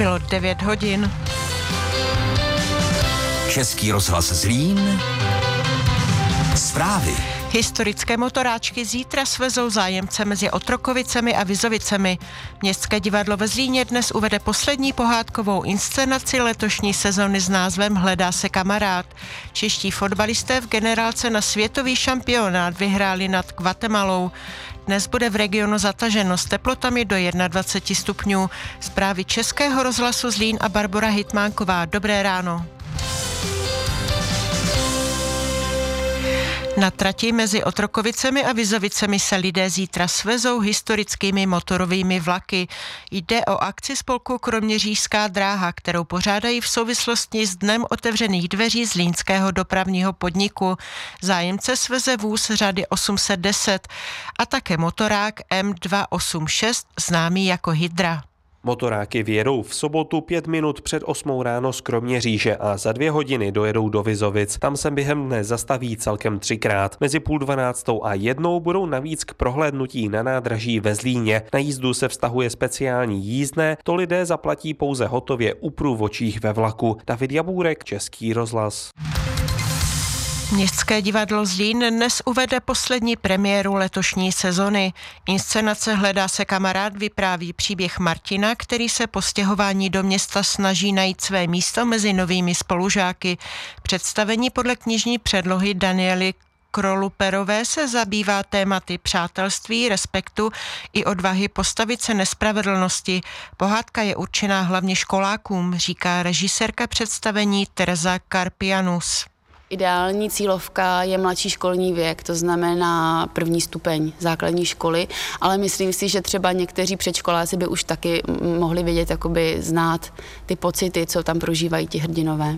Bylo 9 hodin. Český rozhlas Zlín. Zprávy. Historické motoráčky zítra svezou zájemce mezi Otrokovicemi a Vizovicemi. Městské divadlo ve Zlíně dnes uvede poslední pohádkovou inscenaci letošní sezony s názvem Hledá se kamarád. Čeští fotbalisté v generálce na světový šampionát vyhráli nad Guatemalou. Dnes bude v regionu zataženo s teplotami do 21 stupňů. Zprávy Českého rozhlasu Zlín a Barbora Hitmánková. Dobré ráno. Na trati mezi Otrokovicemi a Vizovicemi se lidé zítra svezou historickými motorovými vlaky. Jde o akci spolku Kroměřížská dráha, kterou pořádají v souvislosti s Dnem otevřených dveří zlínského dopravního podniku. Zájemce sveze vůz řady 810 a také motorák M286, známý jako Hydra. Motoráky vjedou v sobotu 5 minut před 8 ráno z Kroměříže a za 2 hodiny dojedou do Vizovic. Tam se během dne zastaví celkem 3krát. Mezi 10:30 a 1 budou navíc k prohlédnutí na nádraží ve Zlíně. Na jízdu se vztahuje speciální jízdné, to lidé zaplatí pouze hotově u průvodčích ve vlaku. David Jabůrek, Český rozhlas. Městské divadlo Zlín dnes uvede poslední premiéru letošní sezony. Inscenace Hledá se kamarád vypráví příběh Martina, který se po stěhování do města snaží najít své místo mezi spolužáky. Představení podle knižní předlohy Daniely Kroluperové se zabývá tématy přátelství, respektu i odvahy postavit se nespravedlnosti. Pohádka je určená hlavně školákům, říká režisérka představení Tereza Karpianus. Ideální cílovka je mladší školní věk, to znamená 1. stupeň základní školy, ale myslím si, že třeba někteří předškoláci by už taky mohli vědět, jakoby znát ty pocity, co tam prožívají ti hrdinové.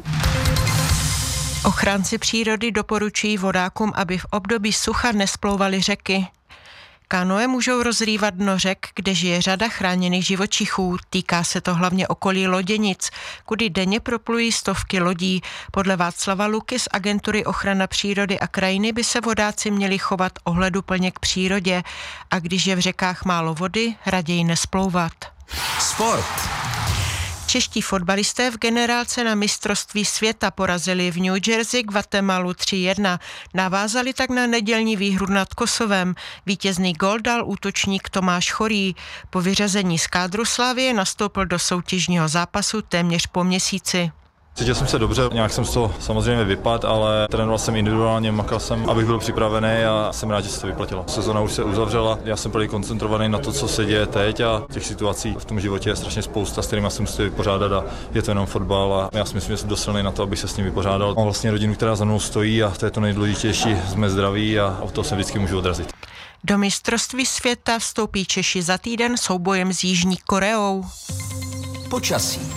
Ochránci přírody doporučují vodákům, aby v období sucha nesplouvaly řeky. Kanoe můžou rozrývat dno řek, kde žije řada chráněných živočichů. Týká se to hlavně okolí Loděnic, kudy denně proplují stovky lodí. Podle Václava Luky z agentury Ochrana přírody a krajiny by se vodáci měli chovat ohleduplně k přírodě a když je v řekách málo vody, raději nesplouvat. Sport. Čeští fotbalisté v generálce na mistrovství světa porazili v New Jersey Guatemalu 3-1. Navázali tak na nedělní výhru nad Kosovem. Vítězný gól dal útočník Tomáš Chorý. Po vyřazení z kádru Slavie nastoupil do soutěžního zápasu téměř po měsíci. Cítil jsem se dobře, nějak jsem z toho samozřejmě vypadl, ale trénoval jsem individuálně, makal jsem, abych byl připravený a jsem rád, že se to vyplatilo. Sezona už se uzavřela, já jsem byl koncentrovaný na to, co se děje teď a těch situací v tom životě je strašně spousta, s kterými se musím vypořádat a je to jenom fotbal a já si myslím, že jsem dost silný na to, abych se s ním vypořádal. Mám vlastně rodinu, která za mnou stojí a to je to nejdůležitější, jsme zdraví a od toho se vždycky můžu odrazit. Do mistrovství světa vstoupí Češi za týden soubojem s Jižní Koreou. Počasí.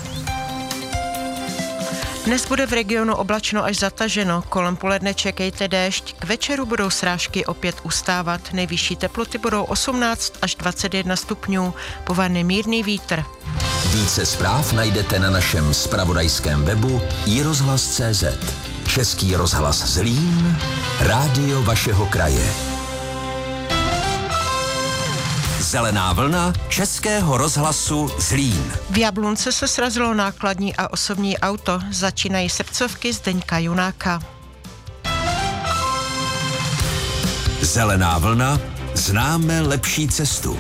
Dnes bude v regionu oblačno až zataženo, kolem poledne čekejte déšť, k večeru budou srážky opět ustávat, nejvyšší teploty budou 18 až 21 stupňů, povaný mírný vítr. Více zpráv najdete na našem zpravodajském webu iRozhlas.cz. Český rozhlas Zlín, rádio vašeho kraje. Zelená vlna Českého rozhlasu Zlín. V Jablunce se srazilo nákladní a osobní auto. Začínají srdcovky Zdeňka Junáka. Zelená vlna, známe lepší cestu.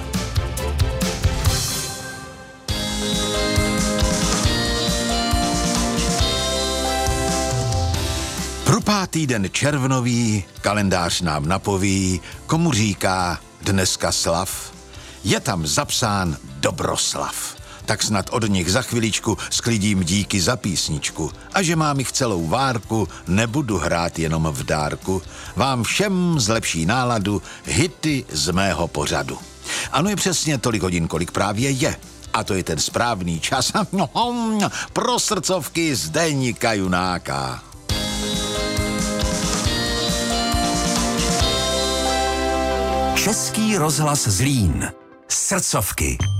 Pro 5. den červnový kalendář nám napoví, komu říká dneska slav. Je tam zapsán Dobroslav. Tak snad od nich za chviličku sklidím díky za písničku. A že mám jich celou várku, nebudu hrát jenom v dárku. Vám všem zlepší náladu hity z mého pořadu. Ano, je přesně tolik hodin, kolik právě je. A to je ten správný čas pro srdcovky Zdeňka Junáka. Český rozhlas Zlín. Srdcovky.